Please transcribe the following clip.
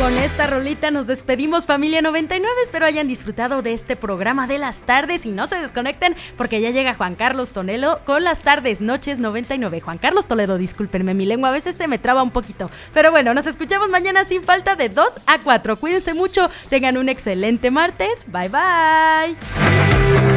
Con esta rolita nos despedimos, familia 99. Espero hayan disfrutado de este programa de las tardes y no se desconecten porque ya llega Juan Carlos Toledo con las tardes, noches 99. Juan Carlos Toledo, discúlpenme, mi lengua a veces se me traba un poquito. Pero bueno, nos escuchamos mañana sin falta de 2 a 4. Cuídense mucho, tengan un excelente martes. Bye bye.